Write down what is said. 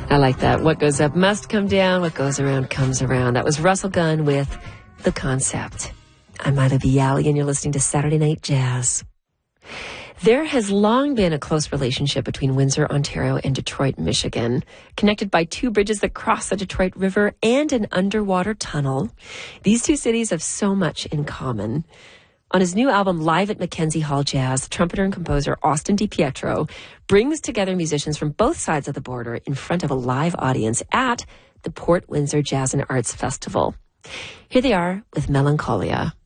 I like that. What goes up must come down. What goes around comes around. That was Russell Gunn with The Concept. I'm Ida Bialy, and you're listening to Saturday Night Jazz. There has long been a close relationship between Windsor, Ontario, and Detroit, Michigan, connected by two bridges that cross the Detroit River and an underwater tunnel. These two cities have so much in common. On his new album, Live at Mackenzie Hall Jazz, trumpeter and composer Austin DiPietro brings together musicians from both sides of the border in front of a live audience at the Port Windsor Jazz and Arts Festival. Here they are with Melancholia.